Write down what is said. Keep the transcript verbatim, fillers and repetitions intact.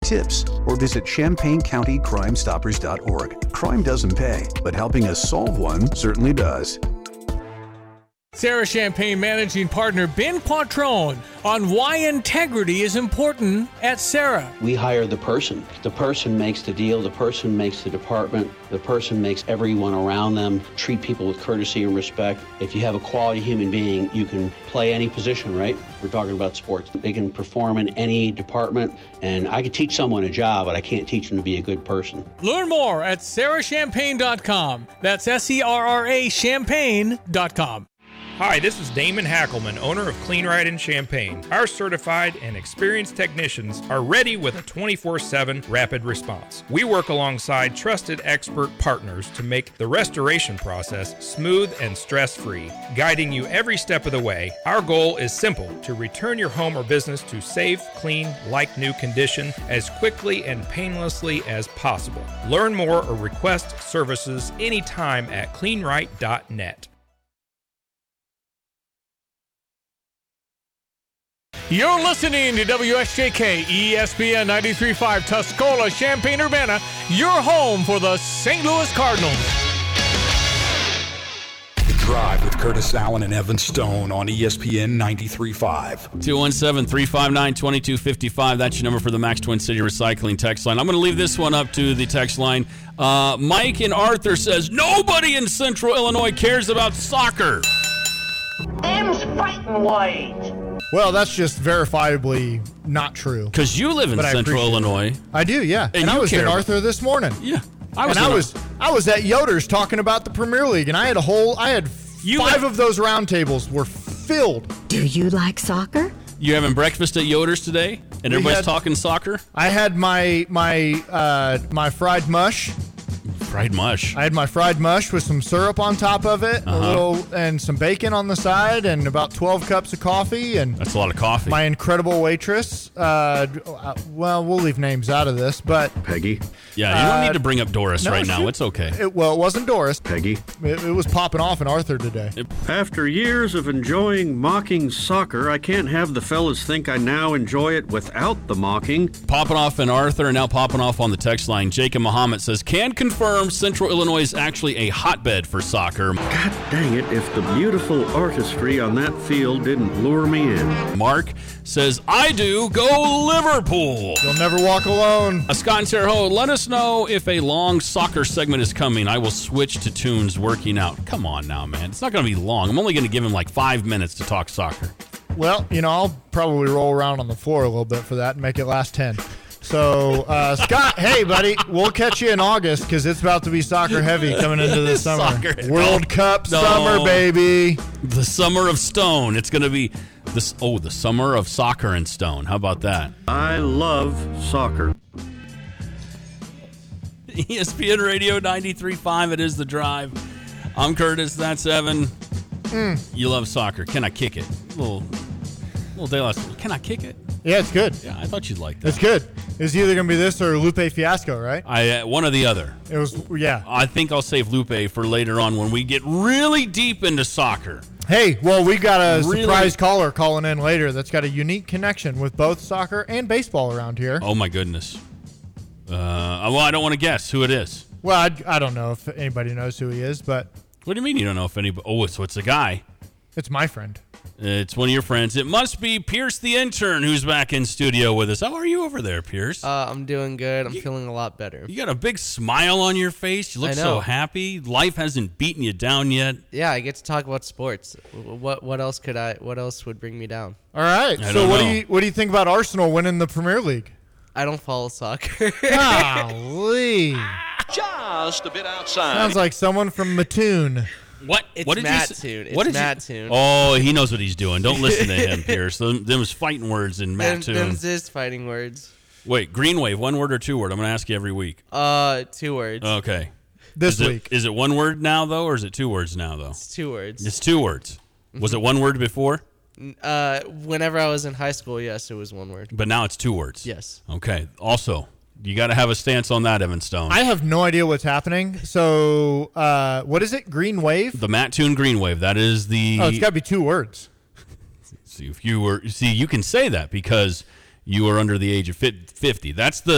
tips or visit champaign county crime stoppers dot org. Crime doesn't pay, but helping us solve one certainly does. Sarah Champagne Managing Partner Ben Quattrone on why integrity is important at Sarah. We hire the person. The person makes the deal. The person makes the department. The person makes everyone around them treat people with courtesy and respect. If you have a quality human being, you can play any position, right? We're talking about sports. They can perform in any department, and I could teach someone a job, but I can't teach them to be a good person. Learn more at sarah champagne dot com. That's S E R R A champagne dot com. Hi, this is Damon Hackelman, owner of Clean Right in Champaign. Our certified and experienced technicians are ready with a twenty-four seven rapid response. We work alongside trusted expert partners to make the restoration process smooth and stress-free, guiding you every step of the way. Our goal is simple: to return your home or business to safe, clean, like-new condition as quickly and painlessly as possible. Learn more or request services anytime at clean right dot net. You're listening to W S J K E S P N ninety-three point five Tuscola, Champaign-Urbana, your home for the Saint Louis Cardinals. The Drive with Curtis Allen and Evan Stone on E S P N ninety-three point five. two one seven, three five nine, two two five five. That's your number for the Max Twin City Recycling text line. I'm going to leave this one up to the text line. Uh, Mike in Arthur says, nobody in Central Illinois cares about soccer. Them's fighting white. Well, that's just verifiably not true. Because you live in But Central Illinois. It. I do, yeah. And, and I was care. in Arthur this morning. Yeah. I was and I a, was I was at Yoder's talking about the Premier League, and I had a whole I had you five have, of those round tables were filled. Do you like soccer? You having breakfast at Yoder's today? And We everybody's had, talking soccer? I had my my uh, my fried mush. Fried mush. I had my fried mush with some syrup on top of it, uh-huh. a little and some bacon on the side, and about twelve cups of coffee. And that's a lot of coffee. My incredible waitress. Uh, well, we'll leave names out of this, but Peggy. Yeah, you don't uh, need to bring up Doris no, right now. she, It's okay. It, well, it wasn't Doris. Peggy. It, it was popping off in Arthur today. It, After years of enjoying mocking soccer, I can't have the fellas think I now enjoy it without the mocking. Popping off in Arthur and now popping off on the text line. Jacob Muhammad says, can confirm Central Illinois is actually a hotbed for soccer. God dang it, if the beautiful artistry on that field didn't lure me in. Mark says, I do. Go Liverpool. You'll never walk alone. Uh, Scott and Terre Haute, let us know if a long soccer segment is coming. I will switch to Tunes working out. Come on now, man. It's not going to be long. I'm only going to give him like five minutes to talk soccer. Well, you know, I'll probably roll around on the floor a little bit for that and make it last ten. So, uh, Scott, hey, buddy, we'll catch you in August because it's about to be soccer heavy coming into the summer. Soccer. World no, Cup no. summer, baby. The summer of Stone. It's going to be this. Oh, the summer of soccer and Stone. How about that? I love soccer. E S P N Radio ninety-three point five. It is The Drive. I'm Curtis. That's Evan. Mm. You love soccer. Can I kick it? A little, little day last. Can I kick it? Yeah, it's good. Yeah, I thought you'd like that. It's good. It's either going to be this or Lupe Fiasco, right? I uh, one or the other. It was, yeah. I think I'll save Lupe for later on when we get really deep into soccer. Hey, well, we got a really? surprise caller calling in later that's got a unique connection with both soccer and baseball around here. Oh, my goodness. Uh, well, I don't want to guess who it is. Well, I, I don't know if anybody knows who he is, but... What do you mean you don't know if anybody... Oh, so it's a guy. It's my friend. It's one of your friends. It must be Pierce the intern who's back in studio with us. How are you over there, Pierce? Uh, I'm doing good. I'm you, feeling a lot better. You got a big smile on your face. You look so happy. Life hasn't beaten you down yet. Yeah, I get to talk about sports. What what else could I? What else would bring me down? All right. I so what know. do you what do you think about Arsenal winning the Premier League? I don't follow soccer. Golly. Just a bit outside. Sounds like someone from Mattoon. What? It's what did Matt you Toon. It's what did Matt you, Toon. Oh, he knows what he's doing. Don't listen to him, Pierce. Them, them's fighting words in Matt Toon. Them's just fighting words. Wait, Green Wave, one word or two word? I'm going to ask you every week. Uh, two words. Okay. This is week. It, is it one word now, though, or is it two words now, though? It's two words. It's two words. Was it one word before? Uh, whenever I was in high school, yes, it was one word. But now it's two words. Yes. Okay. Also, you got to have a stance on that, Evan Stone. I have no idea what's happening. So, uh, what is it? Green Wave? The Matt Toon Green Wave. That is the. Oh, it's got to be two words. See, if you were, see, you can say that because you are under the age of fifty. That's the